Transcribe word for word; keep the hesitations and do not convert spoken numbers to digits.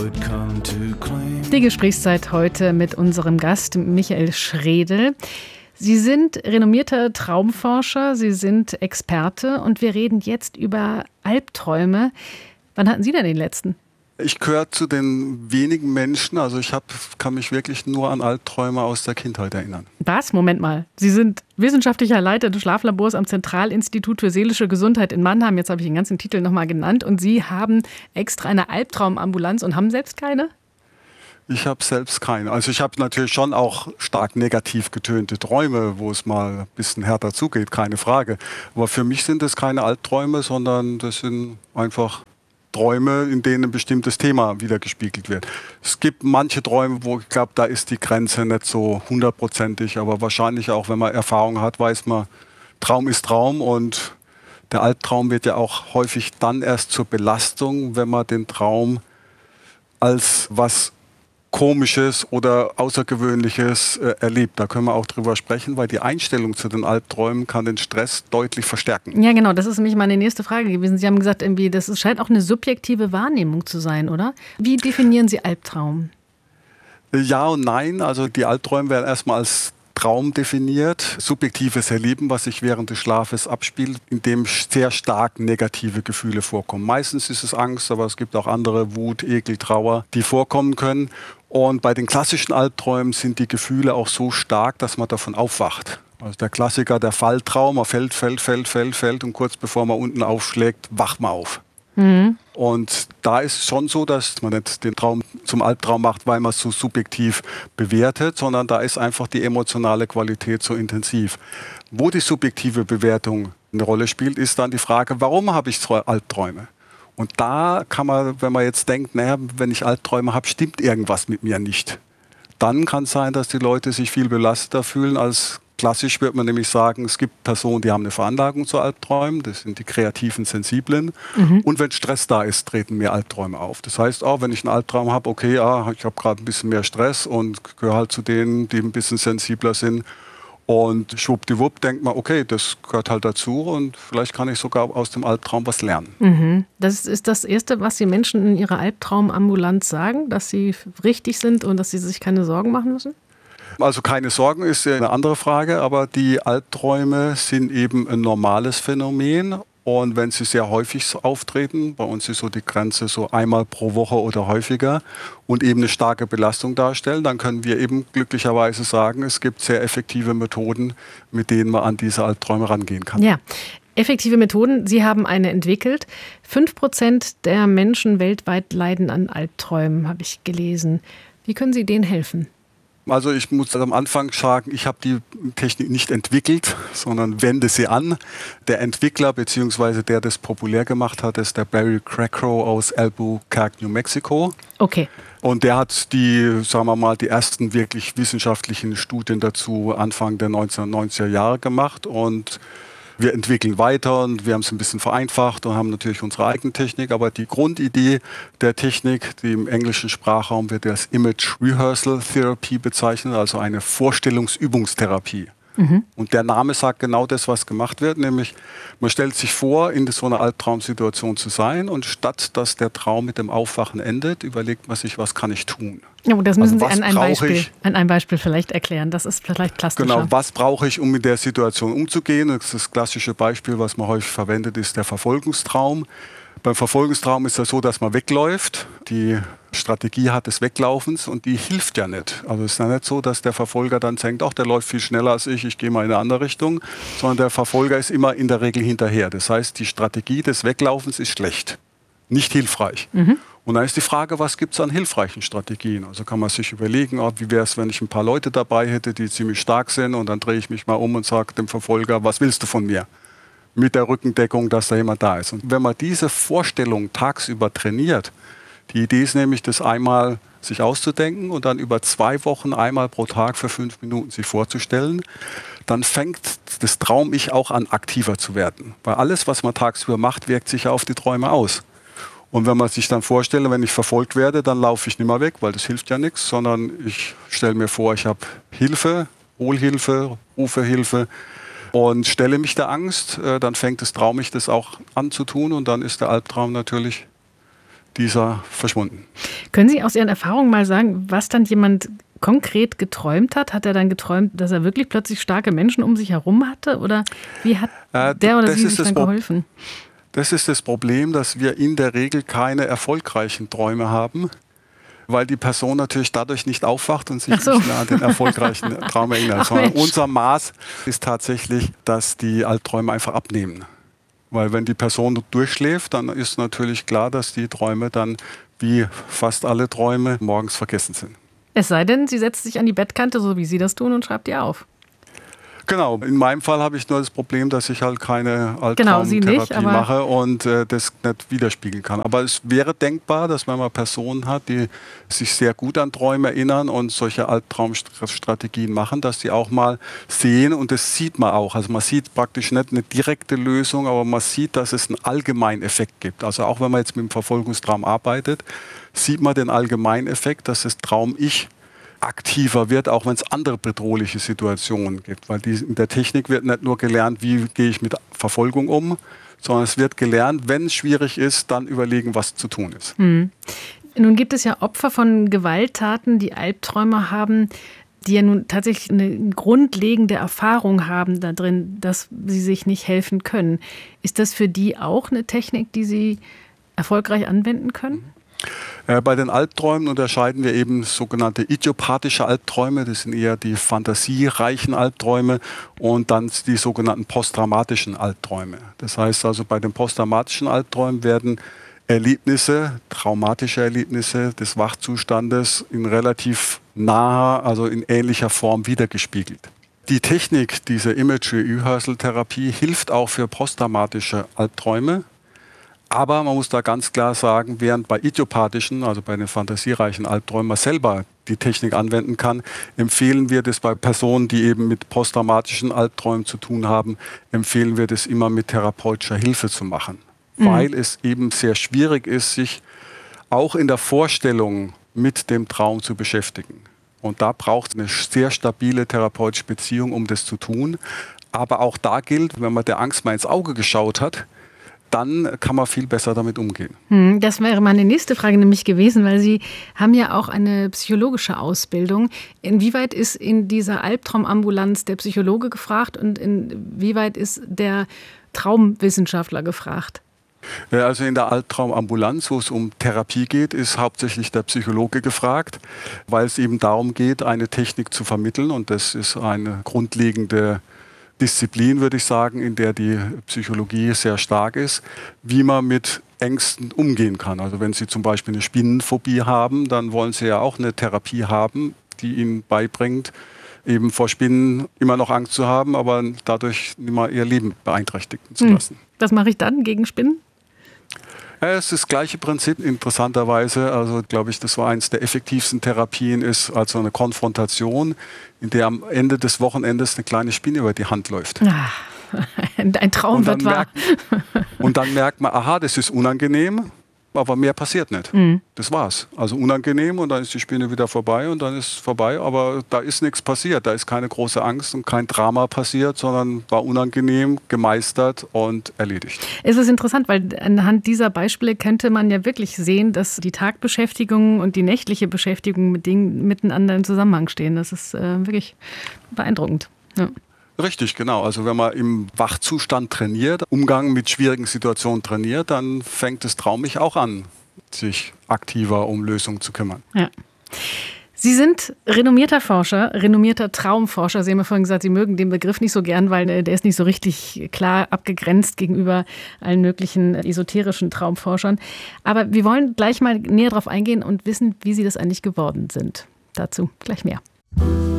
Die Gesprächszeit heute mit unserem Gast Michael Schredel. Sie sind renommierter Traumforscher, Sie sind Experte und wir reden jetzt über Albträume. Wann hatten Sie denn den letzten? Ich gehöre zu den wenigen Menschen, also ich hab, kann mich wirklich nur an Albträume aus der Kindheit erinnern. Was? Moment mal. Sie sind wissenschaftlicher Leiter des Schlaflabors am Zentralinstitut für seelische Gesundheit in Mannheim. Jetzt habe ich den ganzen Titel nochmal genannt. Und Sie haben extra eine Albtraumambulanz und haben selbst keine? Ich habe selbst keine. Also ich habe natürlich schon auch stark negativ getönte Träume, wo es mal ein bisschen härter zugeht, keine Frage. Aber für mich sind das keine Albträume, sondern das sind einfach Träume, in denen ein bestimmtes Thema wiedergespiegelt wird. Es gibt manche Träume, wo ich glaube, da ist die Grenze nicht so hundertprozentig, aber wahrscheinlich auch, wenn man Erfahrung hat, weiß man, Traum ist Traum und der Albtraum wird ja auch häufig dann erst zur Belastung, wenn man den Traum als was Komisches oder Außergewöhnliches äh, erlebt. Da können wir auch drüber sprechen, weil die Einstellung zu den Albträumen kann den Stress deutlich verstärken. Ja, genau. Das ist nämlich meine nächste Frage gewesen. Sie haben gesagt, irgendwie, das ist, scheint auch eine subjektive Wahrnehmung zu sein, oder? Wie definieren Sie Albtraum? Ja und nein. Also die Albträume werden erstmal als Traum definiert, subjektives Erleben, was sich während des Schlafes abspielt, in dem sehr stark negative Gefühle vorkommen. Meistens ist es Angst, aber es gibt auch andere, Wut, Ekel, Trauer, die vorkommen können. Und bei den klassischen Albträumen sind die Gefühle auch so stark, dass man davon aufwacht. Also der Klassiker, der Falltraum, man fällt, fällt, fällt, fällt, fällt und kurz bevor man unten aufschlägt, wacht man auf. Mhm. Und da ist es schon so, dass man nicht den Traum zum Albtraum macht, weil man es so subjektiv bewertet, sondern da ist einfach die emotionale Qualität so intensiv. Wo die subjektive Bewertung eine Rolle spielt, ist dann die Frage, warum habe ich so Albträume? Und da kann man, wenn man jetzt denkt, naja, wenn ich Albträume habe, stimmt irgendwas mit mir nicht. Dann kann es sein, dass die Leute sich viel belasteter fühlen als klassisch, wird man nämlich sagen, es gibt Personen, die haben eine Veranlagung zu Albträumen, das sind die kreativen, sensiblen. Mhm. Und wenn Stress da ist, treten mehr Albträume auf. Das heißt auch, wenn ich einen Albtraum habe, okay, ja, ich habe gerade ein bisschen mehr Stress und gehöre halt zu denen, die ein bisschen sensibler sind. Und schwuppdiwupp denkt man, okay, das gehört halt dazu und vielleicht kann ich sogar aus dem Albtraum was lernen. Mhm. Das ist das Erste, was die Menschen in ihrer Albtraumambulanz sagen, dass sie richtig sind und dass sie sich keine Sorgen machen müssen? Also keine Sorgen ist eine andere Frage, aber die Albträume sind eben ein normales Phänomen. Und wenn sie sehr häufig auftreten, bei uns ist so die Grenze so einmal pro Woche oder häufiger und eben eine starke Belastung darstellen, dann können wir eben glücklicherweise sagen, es gibt sehr effektive Methoden, mit denen man an diese Albträume rangehen kann. Ja, effektive Methoden. Sie haben eine entwickelt. Fünf Prozent der Menschen weltweit leiden an Albträumen, habe ich gelesen. Wie können Sie denen helfen? Also ich muss am Anfang sagen, ich habe die Technik nicht entwickelt, sondern wende sie an. Der Entwickler bzw. der das populär gemacht hat, ist der Barry Crackrow aus Albuquerque, New Mexico. Okay. Und der hat die, sagen wir mal, die ersten wirklich wissenschaftlichen Studien dazu Anfang der neunzehnhundertneunziger Jahre gemacht und wir entwickeln weiter und wir haben es ein bisschen vereinfacht und haben natürlich unsere eigene Technik. Aber die Grundidee der Technik, die im englischen Sprachraum wird als Image Rehearsal Therapy bezeichnet, also eine Vorstellungsübungstherapie. Mhm. Und der Name sagt genau das, was gemacht wird, nämlich man stellt sich vor, in so einer Albtraumsituation zu sein und statt, dass der Traum mit dem Aufwachen endet, überlegt man sich, was kann ich tun? Ja, das müssen also, Sie an einem, Beispiel, an einem Beispiel vielleicht erklären, das ist vielleicht plastischer. Genau, was brauche ich, um mit der Situation umzugehen? Das, das klassische Beispiel, was man häufig verwendet, ist der Verfolgungstraum. Beim Verfolgungstraum ist es so, dass man wegläuft. Die Strategie hat des Weglaufens und die hilft ja nicht. Also es ist ja nicht so, dass der Verfolger dann denkt, ach, der läuft viel schneller als ich, ich gehe mal in eine andere Richtung, sondern der Verfolger ist immer in der Regel hinterher. Das heißt, die Strategie des Weglaufens ist schlecht, nicht hilfreich. Mhm. Und dann ist die Frage, was gibt es an hilfreichen Strategien? Also kann man sich überlegen, oh, wie wäre es, wenn ich ein paar Leute dabei hätte, die ziemlich stark sind und dann drehe ich mich mal um und sage dem Verfolger, was willst du von mir? Mit der Rückendeckung, dass da jemand da ist. Und wenn man diese Vorstellung tagsüber trainiert, die Idee ist nämlich, das einmal sich auszudenken und dann über zwei Wochen einmal pro Tag für fünf Minuten sich vorzustellen, dann fängt das Traum-Ich auch an, aktiver zu werden. Weil alles, was man tagsüber macht, wirkt sich ja auf die Träume aus. Und wenn man sich dann vorstellt, wenn ich verfolgt werde, dann laufe ich nicht mehr weg, weil das hilft ja nichts, sondern ich stelle mir vor, ich habe Hilfe, hol Hilfe, rufe Hilfe und stelle mich der Angst, dann fängt das Traum-Ich das auch an zu tun und dann ist der Albtraum natürlich dieser verschwunden. Können Sie aus Ihren Erfahrungen mal sagen, was dann jemand konkret geträumt hat? Hat er dann geträumt, dass er wirklich plötzlich starke Menschen um sich herum hatte? Oder wie hat äh, der oder sie sich dann geholfen? Das ist das Problem, dass wir in der Regel keine erfolgreichen Träume haben, weil die Person natürlich dadurch nicht aufwacht und sich so. nicht mehr an den erfolgreichen Traum erinnert. Sondern unser Maß ist tatsächlich, dass die Albträume einfach abnehmen. Weil wenn die Person durchschläft, dann ist natürlich klar, dass die Träume dann, wie fast alle Träume, morgens vergessen sind. Es sei denn, sie setzt sich an die Bettkante, so wie Sie das tun, und schreibt die auf. Genau, in meinem Fall habe ich nur das Problem, dass ich halt keine Albtraumtherapie genau, nicht, mache und äh, das nicht widerspiegeln kann. Aber es wäre denkbar, dass man mal Personen hat, die sich sehr gut an Träume erinnern und solche Albtraumstrategien machen, dass die auch mal sehen, und das sieht man auch. Also man sieht praktisch nicht eine direkte Lösung, aber man sieht, dass es einen allgemeinen Effekt gibt. Also auch wenn man jetzt mit dem Verfolgungstraum arbeitet, sieht man den allgemeinen Effekt, dass das Traum-Ich aktiver wird, auch wenn es andere bedrohliche Situationen gibt. Weil die, in der Technik wird nicht nur gelernt, wie gehe ich mit Verfolgung um, sondern es wird gelernt, wenn es schwierig ist, dann überlegen, was zu tun ist. Hm. Nun gibt es ja Opfer von Gewalttaten, die Albträume haben, die ja nun tatsächlich eine grundlegende Erfahrung haben da drin, dass sie sich nicht helfen können. Ist das für die auch eine Technik, die sie erfolgreich anwenden können? Bei den Albträumen unterscheiden wir eben sogenannte idiopathische Albträume, das sind eher die fantasiereichen Albträume, und dann die sogenannten posttraumatischen Albträume. Das heißt also, bei den posttraumatischen Albträumen werden Erlebnisse, traumatische Erlebnisse des Wachzustandes in relativ naher, also in ähnlicher Form wiedergespiegelt. Die Technik, diese Imagery Rehearsal Therapie, hilft auch für posttraumatische Albträume. Aber man muss da ganz klar sagen, während bei idiopathischen, also bei den fantasiereichen Albträumen, man selber die Technik anwenden kann, empfehlen wir das bei Personen, die eben mit posttraumatischen Albträumen zu tun haben, empfehlen wir das immer mit therapeutischer Hilfe zu machen. Mhm. Weil es eben sehr schwierig ist, sich auch in der Vorstellung mit dem Traum zu beschäftigen. Und da braucht es eine sehr stabile therapeutische Beziehung, um das zu tun. Aber auch da gilt, wenn man der Angst mal ins Auge geschaut hat, dann kann man viel besser damit umgehen. Das wäre meine nächste Frage nämlich gewesen, weil Sie haben ja auch eine psychologische Ausbildung. Inwieweit ist in dieser Albtraumambulanz der Psychologe gefragt und inwieweit ist der Traumwissenschaftler gefragt? Also in der Albtraumambulanz, wo es um Therapie geht, ist hauptsächlich der Psychologe gefragt, weil es eben darum geht, eine Technik zu vermitteln, und das ist eine grundlegende Disziplin, würde ich sagen, in der die Psychologie sehr stark ist, wie man mit Ängsten umgehen kann. Also wenn Sie zum Beispiel eine Spinnenphobie haben, dann wollen Sie ja auch eine Therapie haben, die Ihnen beibringt, eben vor Spinnen immer noch Angst zu haben, aber dadurch immer Ihr Leben beeinträchtigen zu lassen. Was mache ich dann gegen Spinnen? Es ist das gleiche Prinzip, interessanterweise. Also glaube ich, das war eines der effektivsten Therapien, ist also eine Konfrontation, in der am Ende des Wochenendes eine kleine Spinne über die Hand läuft. Ach, ein Traum wird wahr. Und dann merkt man, aha, das ist unangenehm, aber mehr passiert nicht. Mhm. Das war's. Also unangenehm, und dann ist die Spinne wieder vorbei und dann ist es vorbei, aber da ist nichts passiert. Da ist keine große Angst und kein Drama passiert, sondern war unangenehm, gemeistert und erledigt. Es ist interessant, weil anhand dieser Beispiele könnte man ja wirklich sehen, dass die Tagbeschäftigung und die nächtliche Beschäftigung mit Dingen miteinander im Zusammenhang stehen. Das ist äh, wirklich beeindruckend. Ja. Richtig, genau. Also wenn man im Wachzustand trainiert, Umgang mit schwierigen Situationen trainiert, dann fängt das Traum-Ich auch an, sich aktiver um Lösungen zu kümmern. Ja. Sie sind renommierter Forscher, renommierter Traumforscher. Sie haben ja vorhin gesagt, Sie mögen den Begriff nicht so gern, weil der ist nicht so richtig klar abgegrenzt gegenüber allen möglichen esoterischen Traumforschern. Aber wir wollen gleich mal näher darauf eingehen und wissen, wie Sie das eigentlich geworden sind. Dazu gleich mehr.